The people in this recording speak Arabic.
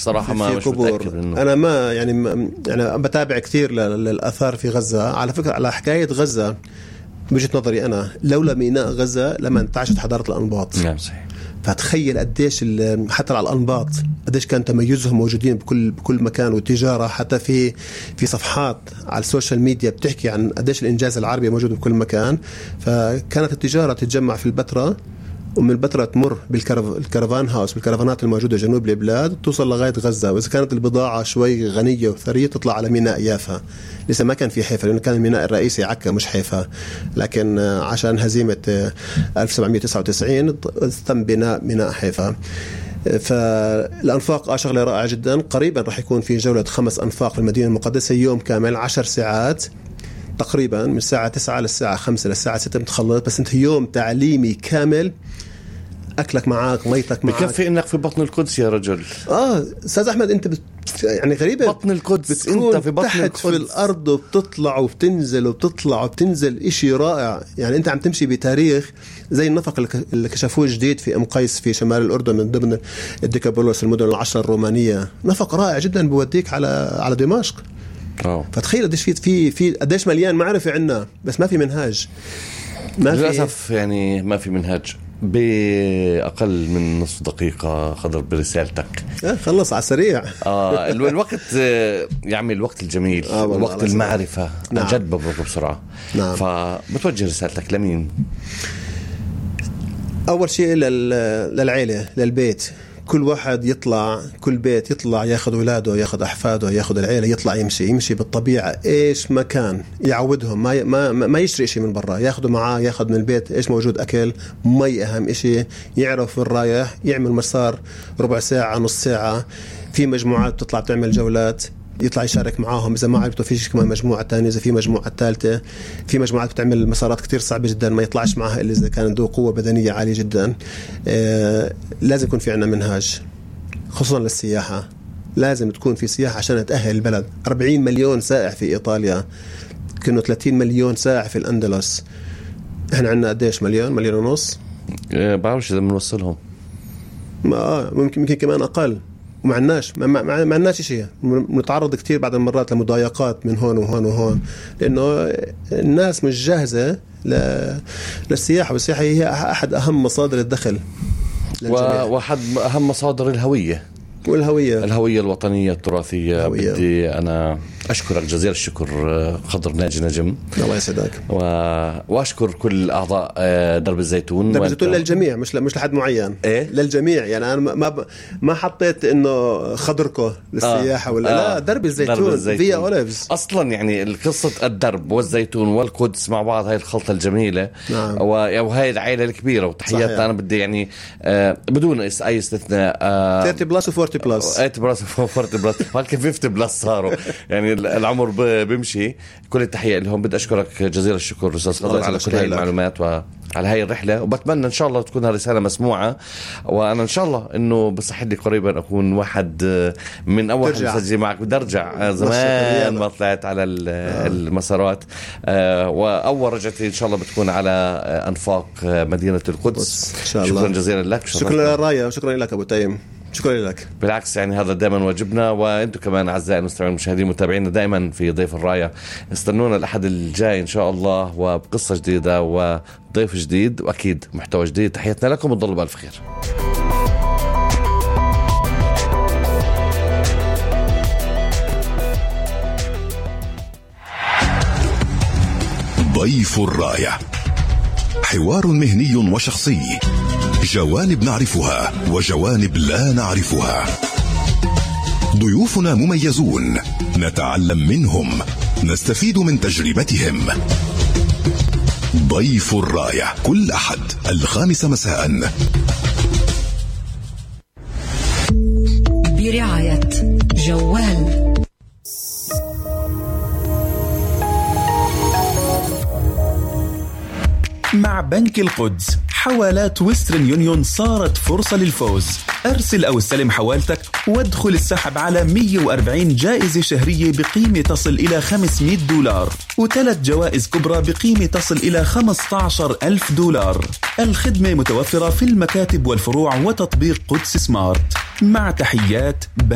الصراحة ما مش متأكد إنه. أنا ما يعني أنا بتابع كثير للآثار في غزة. على فكرة على حكاية غزة بوجهة نظري أنا، لولا ميناء غزة لما انتعشت حضارة الأنباط. نعم صحيح. فتخيل قديش حتى على الأنباط قديش كان تميزهم موجودين بكل مكان، والتجارة حتى في صفحات على السوشيال ميديا بتحكي عن قديش الإنجاز العربي موجود بكل مكان. فكانت التجارة تتجمع في البتراء، ومن البتراء تمر بالكرفان هاوس بالكرفانات الموجودة جنوب البلاد توصل لغاية غزة. وإذا كانت البضاعة شوي غنية وثرية تطلع على ميناء يافا. لسه ما كان في حيفا لأنه كان الميناء الرئيسي عكا مش حيفا، لكن عشان هزيمة 1799 تم بناء ميناء حيفا. فالأنفاق شغلة رائعة جدا. قريبا رح يكون في جولة 5 أنفاق في المدينة المقدسة، يوم كامل 10 ساعات تقريبا، من الساعة 9 للساعة 5 للساعة 6 بتخلص. بس انت يوم تعليمي كامل، أكلك معك، ميتك معك. بكفي إنك في بطن القدس يا رجل. أستاذ أحمد، أنت يعني غريبة، بطن القدس، أنت في بطن تحت القدس في الأرض وبتطلع وبتنزل وبتطلع وبتنزل. إشي رائع. يعني أنت عم تمشي بتاريخ زي النفق اللي كشفوه جديد في قيس في شمال الأردن من ضمن الديكابولوس المدن 10 الرومانية. نفق رائع جدا بوديك على دمشق. فتخيل قديش في قديش مليان معرفة عنا، بس ما في منهاج. للأسف يعني ما في منهاج. بأقل من نصف دقيقة خضر برسالتك. خلص على السريع. الوقت يعمل الوقت الجميل، وقت المعرفة. نعم. جد بمر بسرعة. نعم. فبتوجه رسالتك لمين؟ أول شيء للعيلة، للبيت. كل واحد يطلع، كل بيت يطلع ياخذ أولاده، ياخذ أحفاده، ياخذ العيلة، يطلع يمشي بالطبيعة. إيش مكان يعودهم، ما يشتري شيء من برا، ياخذوا معاه، ياخذ من البيت إيش موجود، أكل، مي، أهم إشي. يعرف الرايح، يعمل مسار ربع ساعة نص ساعة. في مجموعات بتطلع تعمل جولات، يطلع يشارك معاهم. إذا ما عرفتوا فيش كمان مجموعة تانية، إذا في مجموعة ثالثة. في مجموعات بتعمل مسارات كتير صعبة جدا ما يطلعش معها إلا إذا كان ذو قوة بدنية عالية جدا. لازم يكون في عنا منهاج، خصوصا للسياحة. لازم تكون في سياحة عشان تأهل البلد. 40 مليون سائح في إيطاليا، كانوا 30 مليون سائح في الأندلس. إحنا عنا قديش؟ مليون ونص. بعرفش إذا بنوصلهم. ممكن كمان أقل. وما عناش شيء. نتعرض كتير بعض المرات لمضايقات من هون وهون وهون، لأنه الناس مش جاهزة للسياحة. والسياحة هي أحد أهم مصادر الدخل وأحد أهم مصادر الهوية الوطنية التراثية. بدي أنا أشكرك جزيل الشكر خضر ناجي نجم. الله يسعدك. وأشكر كل أعضاء درب الزيتون. درب الزيتون للجميع، مش لحد معين. للجميع. يعني أنا ما حطيت إنه خضركو للسياحة ولا لا. درب الزيتون فيا أوليفز أصلا. يعني القصة الدرب والزيتون والقدس مع بعض، هاي الخلطة الجميلة. نعم. وهي العائلة الكبيرة. وتحياتنا. أنا بدي يعني بدون أي استثناء 30 بلس و 40 بلس 8 بلس و 40 بلس ولكن 50 بلس صاروا. يعني العمر بيمشي. كل التحية لهم. بدي أشكرك جزيل الشكر أستاذ خضر على كل هاي المعلومات وعلى هاي الرحلة. وبتمنى إن شاء الله تكون هالرسالة مسموعة. وأنا إن شاء الله إنه بصح لي قريبا أكون واحد من أول مسجل معك. بدي أرجع زمان ما طلعت على المسارات. وأول رجعتي إن شاء الله بتكون على أنفاق مدينة القدس. إن شاء الله. شكرا جزيلا لك. شكرا للراية وشكرا لك أبو تيم. شكرا لك. بالعكس، يعني هذا دائما واجبنا. وانتم كمان اعزائي المستمعين المشاهدين متابعينا دائما في ضيف الراية. استنونا الأحد الجاي ان شاء الله، وبقصة جديدة وضيف جديد واكيد محتوى جديد. تحياتنا لكم وتضلوا بألف خير. ضيف الراية، حوار مهني وشخصي، جوانب نعرفها وجوانب لا نعرفها. ضيوفنا مميزون، نتعلم منهم، نستفيد من تجربتهم. ضيف الراية كل أحد 5 مساء برعاية جوال. مع بنك القدس حوالات ويسترن يونيون صارت فرصة للفوز. أرسل أو استلم حوالتك وادخل السحب على 140 جائزة شهرية بقيمة تصل إلى $500 و3 جوائز كبرى بقيمة تصل إلى $15,000. الخدمة متوفرة في المكاتب والفروع وتطبيق قدس سمارت. مع تحيات